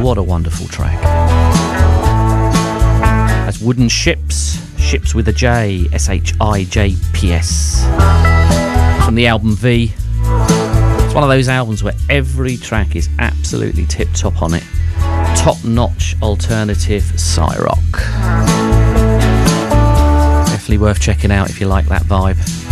what a wonderful track. That's Wooden Ships, Ships with a J, S-H-I-J-P-S. From the album V. It's one of those albums where every track is absolutely tip-top on it. Top-notch alternative psy-rock. Definitely worth checking out if you like that vibe.